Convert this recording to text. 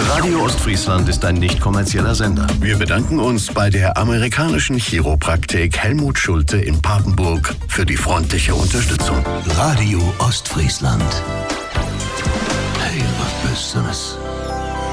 Radio Ostfriesland ist ein nicht kommerzieller Sender. Wir bedanken uns bei der amerikanischen Chiropraktik Helmut Schulte in Papenburg für die freundliche Unterstützung. Radio Ostfriesland. Hey, was Besseres.